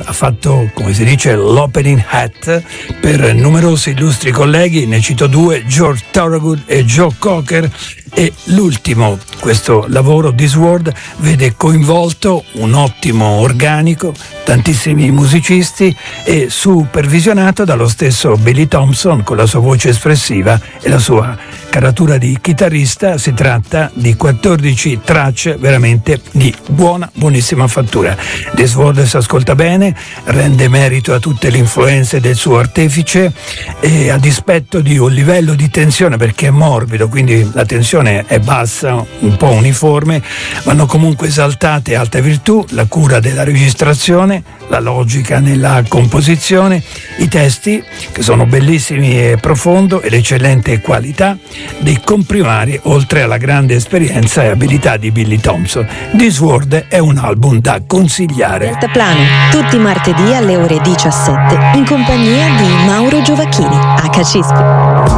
ha fatto, come si dice, l'opening hat per numerosi illustri colleghi, ne cito due, George Thorogood e Joe Cocker, e l'ultimo, questo lavoro, This World, vede coinvolto un ottimo organico, tantissimi musicisti e supervisionato dallo stesso Billy Thompson con la sua voce espressiva e la sua caratura di chitarrista. Si tratta di 14 tracce veramente di buonissima fattura. This World si ascolta bene, rende merito a tutte le influenze del suo artefice e a dispetto di un livello di tensione, perché è morbido, quindi la tensione è bassa, un po' uniforme, vanno comunque esaltate altre virtù, la cura della registrazione, la logica nella composizione, i testi che sono bellissimi e profondo, e l'eccellente qualità dei comprimari, oltre alla grande esperienza e abilità di Billy Thompson. This World è un album da consigliare. Deltaplano, tutti i martedì alle ore 17 in compagnia di Mauro Giovacchini, HCSP.